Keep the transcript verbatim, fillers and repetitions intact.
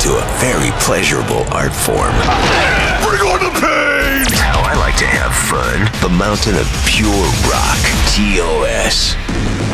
into a very pleasurable art form. Bring on the pain! How I like to have fun. The mountain of pure rock. T O S.